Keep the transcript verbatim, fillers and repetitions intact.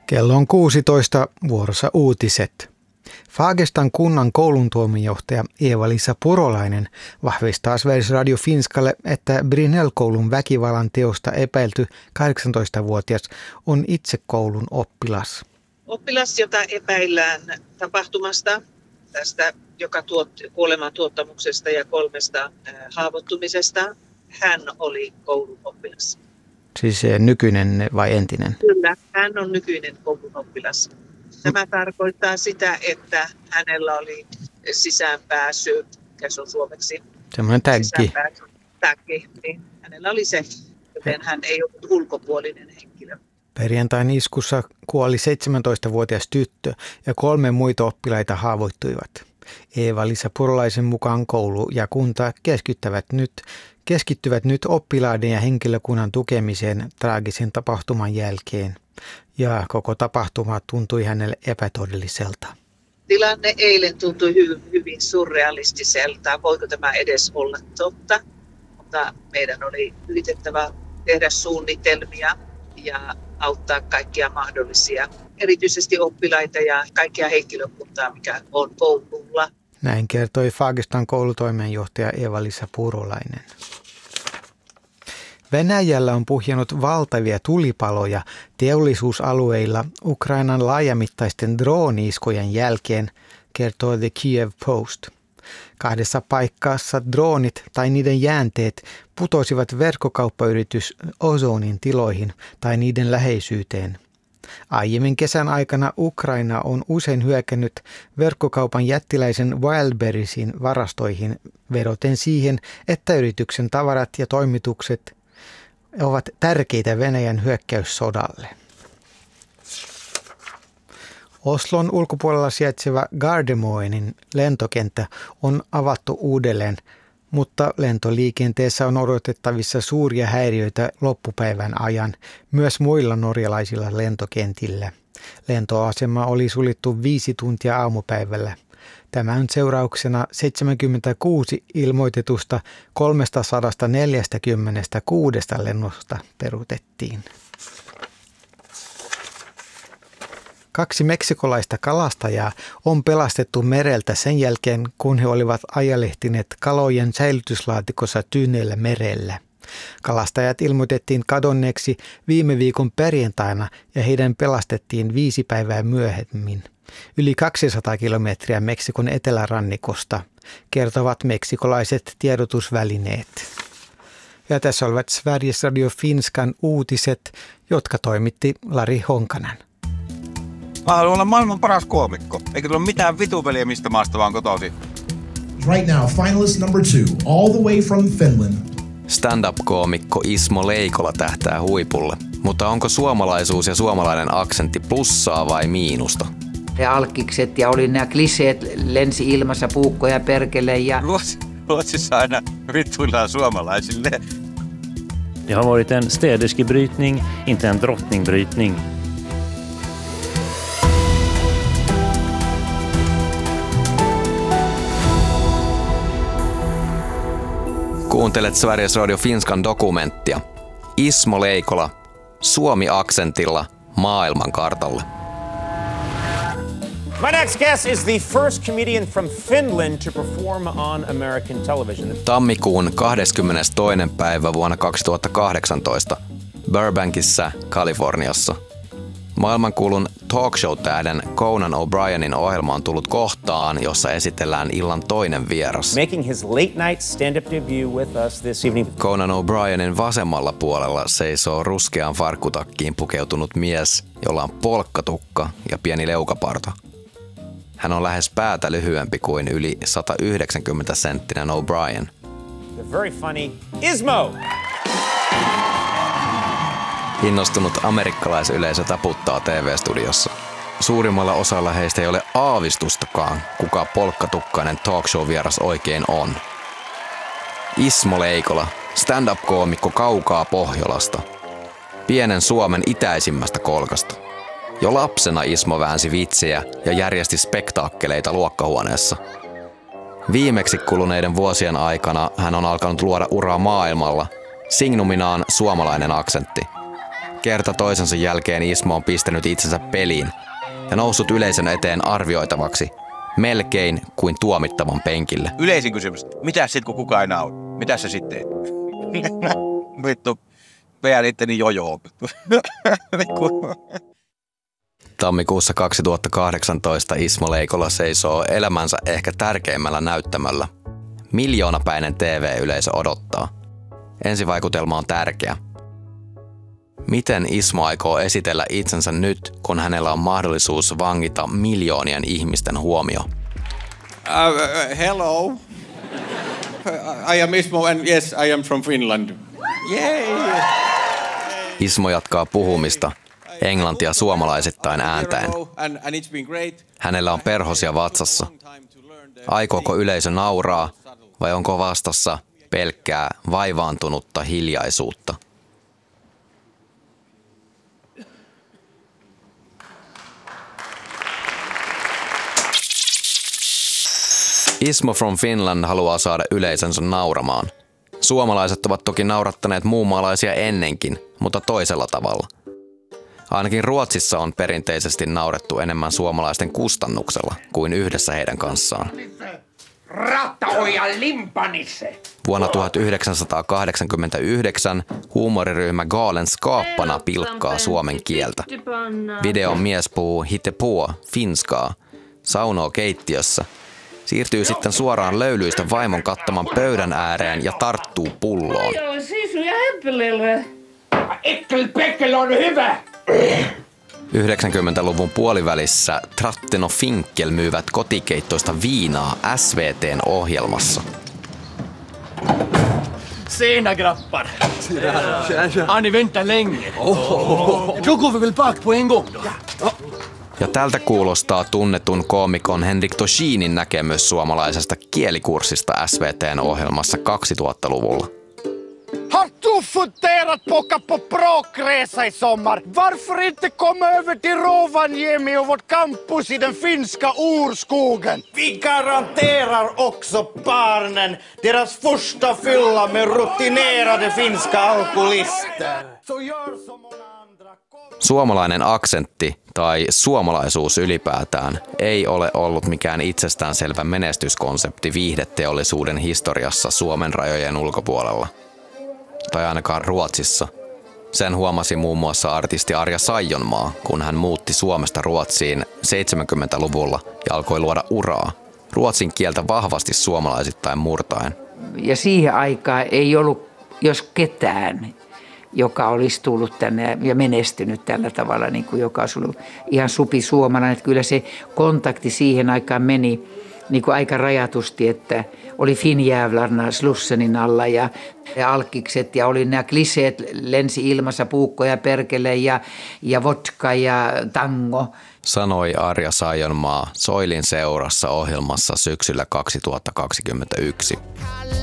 Kello on kuusitoista, vuorossa uutiset. Fagestan kunnan kouluntuomenjohtaja Eeva-Liisa Purolainen vahvistaa Sveriges Radio Finskalle, että Brinell-koulun väkivallan teosta epäilty kahdeksantoistavuotias on itse koulun oppilas. Oppilas, jota epäillään tapahtumasta, tästä joka tuot, kuoleman tuottamuksesta ja kolmesta äh, haavoittumisesta, hän oli koulun oppilas. Siis nykyinen vai entinen? Kyllä, hän on nykyinen koulun oppilas. Tämä tarkoittaa sitä, että hänellä oli sisäänpääsy, mikä se on suomeksi? Semmoinen täggi. Täggi, niin hänellä oli se, joten hän ei ollut ulkopuolinen henkilö. Perjantain iskussa kuoli seitsemäntoistavuotias tyttö ja kolme muita oppilaita haavoittuivat. Eeva-Liisa Purolaisen mukaan koulu ja kunta keskittyvät nyt, keskittyvät nyt oppilaiden ja henkilökunnan tukemiseen traagisen tapahtuman jälkeen. Ja koko tapahtuma tuntui hänelle epätodelliselta. Tilanne eilen tuntui hy- hyvin surrealistiselta. Voiko tämä edes olla totta? Mutta meidän oli yritettävä tehdä suunnitelmia ja auttaa kaikkia mahdollisia, erityisesti oppilaita ja kaikkia henkilökuntaa, mikä on koululla. Näin kertoi Fagestan koulutoimenjohtaja Eeva-Liisa Purolainen. Venäjällä on puhjennut valtavia tulipaloja teollisuusalueilla Ukrainan laajamittaisten drooni-iskojen jälkeen, kertoo The Kiev Post. Kahdessa paikassa droonit tai niiden jäänteet putosivat verkkokauppayritys Ozonin tiloihin tai niiden läheisyyteen. Aiemmin kesän aikana Ukraina on usein hyökännyt verkkokaupan jättiläisen Wildberriesin varastoihin vedoten siihen, että yrityksen tavarat ja toimitukset ovat tärkeitä Venäjän hyökkäyssodalle. Oslon ulkopuolella sijaitseva Gardermoenin lentokenttä on avattu uudelleen, mutta lentoliikenteessä on odotettavissa suuria häiriöitä loppupäivän ajan myös muilla norjalaisilla lentokentillä. Lentoasema oli suljettu viisi tuntia aamupäivällä. Tämän seurauksena seitsemänkymmentäkuusi ilmoitetusta kolmesataaneljäkymmentäkuusi lennosta peruutettiin. Kaksi meksikolaista kalastajaa on pelastettu mereltä sen jälkeen, kun he olivat ajelehtineet kalojen säilytyslaatikossa Tyynellä merellä. Kalastajat ilmoitettiin kadonneeksi viime viikon perjantaina ja heidän pelastettiin viisi päivää myöhemmin. Yli kaksisataa kilometriä Meksikon etelärannikosta, kertovat meksikolaiset tiedotusvälineet. Ja tässä olivat Sveriges Radio Finskan uutiset, jotka toimitti Lari Honkanen. Mä haluan olla maailman paras koomikko. Eikä tule mitään vitupeliä mistä maasta vaan kotoisin. Right now, finalist number two, all the way from Finland. Stand-up-koomikko Ismo Leikola tähtää huipulle. Mutta onko suomalaisuus ja suomalainen aksentti plussaa vai miinusta? Ne alkkikset ja oli nämä kliseet lensi ilmassa puukkoja perkele ja... Ruotsissa aina vittuillaan suomalaisille. Det har varit en städerskebrytning, inte en drottningbrytning. Kuuntelet Sveriges Radio Finskan dokumenttia. Ismo Leikola, Suomi-aksentilla maailmankartalle. My next guest is the first comedian from Finland to perform on American television. Tammikuun kahdeskymmenestoinen päivä vuonna kaksituhattakahdeksantoista Burbankissa, Kaliforniassa. Maailmankuulun talkshow-tähden Conan O'Brienin ohjelma on tullut kohtaan, jossa esitellään illan toinen vieras. Making his late night stand-up debut with us this evening. Conan O'Brienin vasemmalla puolella seisoo ruskeaan farkkutakkiin pukeutunut mies, jolla on polkkatukka ja pieni leukaparta. Hän on lähes päätä lyhyempi kuin yli sata yhdeksänkymmentä senttinen O'Brien. The very funny Ismo! Innostunut amerikkalaisyleisö taputtaa T V-studiossa. Suurimmalla osalla heistä ei ole aavistustakaan, kuka polkkatukkainen talkshow-vieras oikein on. Ismo Leikola, stand-up-koomikko kaukaa Pohjolasta. Pienen Suomen itäisimmästä kolkasta. Jo lapsena Ismo väänsi vitsejä ja järjesti spektaakkeleita luokkahuoneessa. Viimeksi kuluneiden vuosien aikana hän on alkanut luoda uraa maailmalla, signuminaan suomalainen aksentti. Kerta toisensa jälkeen Ismo on pistänyt itsensä peliin ja noussut yleisön eteen arvioitavaksi, melkein kuin tuomittavan penkille. Yleisin kysymys, mitä sit kun kukaan ei nauti? Mitä sä sitten teet? Vittu, veän itteni jojoon. Tammikuussa kaksituhattakahdeksantoista Ismo Leikola seisoo elämänsä ehkä tärkeimmällä näyttämöllä. Miljoonapäinen T V-yleisö odottaa. Ensivaikutelma on tärkeä. Miten Ismo aikoo esitellä itsensä nyt, kun hänellä on mahdollisuus vangita miljoonien ihmisten huomio? Uh, uh, hello. I am Ismo and yes, I am from Finland. Yay! Ismo jatkaa puhumista, englantia suomalaisittain ääntäen. Hänellä on perhosia vatsassa. Aikooko yleisö nauraa vai onko vastassa pelkkää vaivaantunutta hiljaisuutta? Ismo from Finland haluaa saada yleisönsä nauramaan. Suomalaiset ovat toki naurattaneet muunmaalaisia ennenkin, mutta toisella tavalla. Ainakin Ruotsissa on perinteisesti naurettu enemmän suomalaisten kustannuksella kuin yhdessä heidän kanssaan. Vuonna tuhatyhdeksänsataakahdeksankymmentäyhdeksän huumoriryhmä Galenskaparna pilkkaa suomen kieltä. Videon mies puhuu hittepå, finskaa, saunoo keittiössä, siirtyy sitten suoraan löylyistä vaimon kattaman pöydän ääreen ja tarttuu pulloon. yhdeksänkymmentäluvun puolivälissä Tratten och Finkel myyvät kotikeittoista viinaa S V T:n ohjelmassa. Sena grappar. Har ni väntat länge? Då går vi väl bak på en gång då. Ja tältä kuulostaa tunnetun koomikon Henrik Toshinin näkemys suomalaisesta kielikurssista S V T:n ohjelmassa kaksituhattaluvulla. Har du funderat på att på språkresa i sommar? Varför inte komma över till Rovaniemi och vårt campus i den finska urskogen? Vi garanterar också barnen deras första fylla med rutinerade finska alkoholister. Så gör som många andra. Suomalainen aksentti tai suomalaisuus ylipäätään ei ole ollut mikään itsestäänselvä menestyskonsepti viihdeteollisuuden historiassa Suomen rajojen ulkopuolella. Tai ainakaan Ruotsissa. Sen huomasi muun muassa artisti Arja Saijonmaa, kun hän muutti Suomesta Ruotsiin seitsemänkymmentäluvulla ja alkoi luoda uraa. Ruotsin kieltä vahvasti suomalaisittain murtaen. Ja siihen aikaan ei ollut, jos ketään, joka olisi tullut tänne ja menestynyt tällä tavalla, niin kuin joka olisi ollut ihan supisuomalainen. Että kyllä se kontakti siihen aikaan meni niin kuin aika rajatusti, että oli Finjävlarna Slussenin alla ja, ja alkkikset ja oli nämä kliseet lensi ilmassa, puukko ja perkele ja, ja vodka ja tango. Sanoi Arja Saijonmaa Soilin seurassa ohjelmassa syksyllä kaksituhattakaksikymmentäyksi.